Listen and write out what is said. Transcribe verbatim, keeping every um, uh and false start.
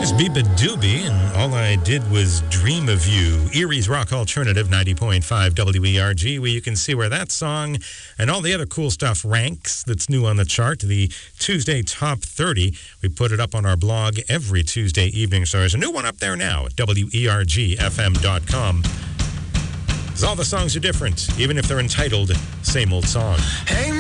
It's Biba Doobie, and all I did was dream of you. Erie's Rock Alternative, ninety point five W E R G, where you can see where that song and all the other cool stuff ranks that's new on the chart. The Tuesday Top thirty. We put it up on our blog every Tuesday evening, so there's a new one up there now at W E R G F M dot com. Because all the songs are different, even if they're entitled Same Old Song. Hey,